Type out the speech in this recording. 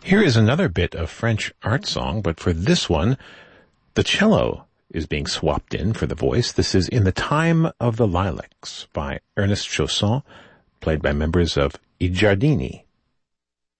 Here is another bit of French art song, but for this one, the cello is being swapped in for the voice. This is In the Time of the Lilacs by Ernest Chausson, played by members of I Giardini.